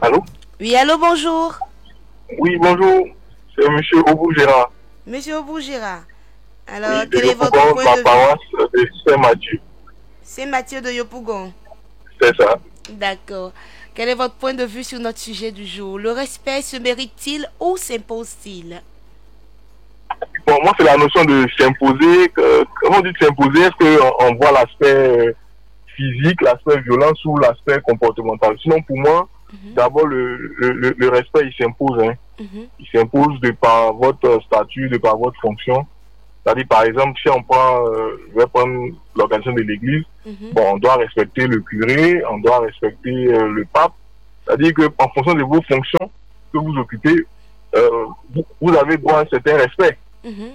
Allô? Oui, allô, bonjour. Oui, bonjour. C'est Monsieur Obou Gérard. Monsieur Obougira. Alors, Oui, de quel est votre Yopougon, point ma de vue? paroisse de Saint-Mathieu. C'est Mathieu de Yopougon. C'est ça. D'accord. Quel est votre point de vue sur notre sujet du jour? Le respect se mérite-t-il ou s'impose-t-il? Bon, moi, c'est la notion de s'imposer. Comment on dit s'imposer? Est-ce qu'on voit l'aspect physique, l'aspect violence ou l'aspect comportemental? Sinon, pour moi, Mhm, d'abord, le respect, il s'impose. Hein. mhm, Il s'impose de par votre statut, de par votre fonction. C'est-à-dire, par exemple, si on prend, je vais prendre l'organisation de l'Église, mhm. bon, on doit respecter le curé, on doit respecter le pape. C'est-à-dire qu'en fonction de vos fonctions que vous occupez, vous avez droit à un certain respect. Mhm.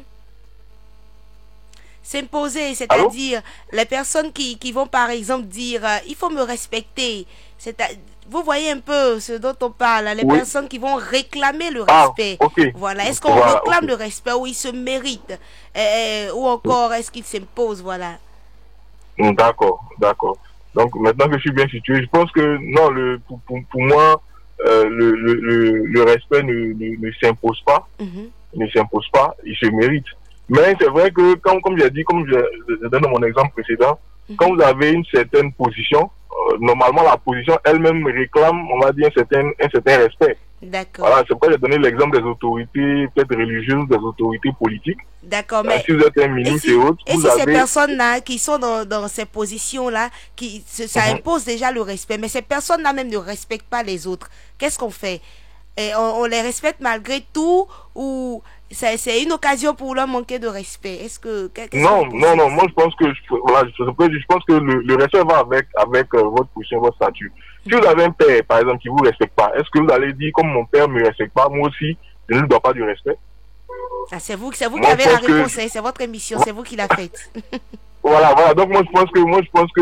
S'imposer, Allô? c'est-à-dire les personnes qui vont par exemple dire il faut me respecter. C'est à- Vous voyez un peu ce dont on parle, les Oui. personnes qui vont réclamer le Ah, respect. ok. Voilà, est-ce qu'on Voilà, ok. réclame le respect ou il se mérite? Ou encore est-ce qu'il s'impose? Voilà. D'accord, d'accord. Donc, maintenant que je suis bien situé, je pense que non, pour moi, le respect ne s'impose pas. Mhm, Ne s'impose pas, il se mérite. Mais c'est vrai que, comme j'ai dit, comme je donne mon exemple précédent, quand mhm. vous avez une certaine position, normalement la position elle-même réclame, on va dire, un certain respect. D'accord. Voilà, c'est pourquoi j'ai donné l'exemple des autorités, peut-être religieuses, des autorités politiques. D'accord, mais Si vous êtes un ministre et autres, et vous si ces avez... personnes-là qui sont dans ces positions-là, ça Mhm. impose déjà le respect, mais ces personnes-là même ne respectent pas les autres, qu'est-ce qu'on fait? Et on les respecte malgré tout ou c'est une occasion pour leur manquer de respect? Qu'est-ce que vous Non, non, pensez de non, ça? moi je pense que, voilà, je pense que le respect va avec votre position, votre statut. Si vous Mhm. avez un père, par exemple, qui vous respecte pas, est-ce que vous allez dire, comme mon père me respecte pas, moi aussi, je ne lui dois pas du respect? Ah, c'est vous qui Moi, je avez la pense que, réponse, hein, c'est votre émission, c'est vous qui la faites. voilà, voilà. Donc, moi, je pense que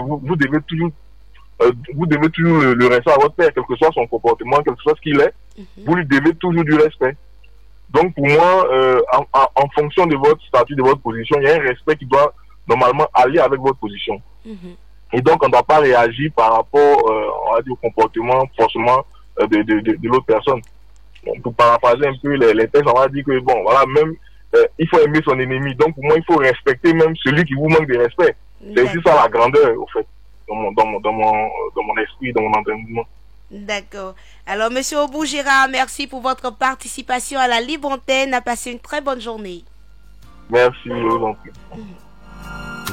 vous devez toujours le respect à votre père, quel que soit son comportement, quel que soit ce qu'il est, Mhm, vous lui devez toujours du respect. Donc, pour moi, en fonction de votre statut, de votre position, il y a un respect qui doit normalement aller avec votre position. mhm. Et donc, on ne doit pas réagir par rapport, on va dire, au comportement forcément de l'autre personne. Donc, pour paraphraser un peu les textes, on va dire que, bon, voilà, même, il faut aimer son ennemi. Donc, pour moi, il faut respecter même celui qui vous manque de respect. C'est aussi ça D'accord. la grandeur, au fait, dans mon esprit, dans mon entraînement. D'accord. Alors, Monsieur Obou Gérard, merci pour votre participation à la Libre Antenne. A passé une très bonne journée. Merci, je vous en prie. Mhm.